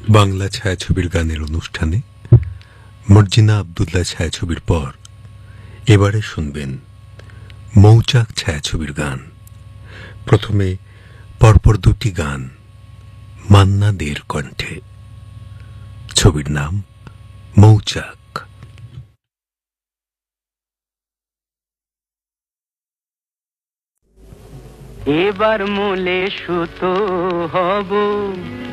বাংলা ছায়াছবির গানের অনুষ্ঠানে মর্জিনা আব্দুল্লাহ ছায়াছবির পর এবারে শুনবেন মৌচাক ছায়াছবির গান। প্রথমে পরপর দুটি গান মান্না দের কণ্ঠে। ছবির নাম মৌচাক। এবার মূলে সুতো হব